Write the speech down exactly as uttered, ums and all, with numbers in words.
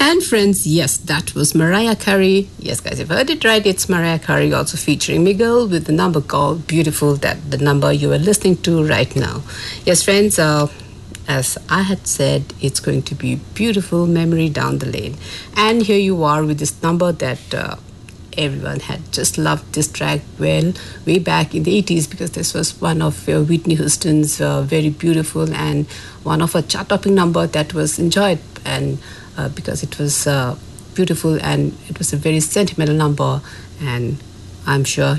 And friends, yes, that was Mariah Carey. Yes, guys, you've heard it right. It's Mariah Carey, also featuring Miguel with the number called Beautiful, that the number you are listening to right now. Yes, friends, uh, as I had said, it's going to be beautiful memory down the lane. And here you are with this number that uh, everyone had just loved this track well way back in the eighties, because this was one of uh, Whitney Houston's uh, very beautiful and one of a chart-topping number that was enjoyed, and uh, because it was uh, beautiful and it was a very sentimental number, and I'm sure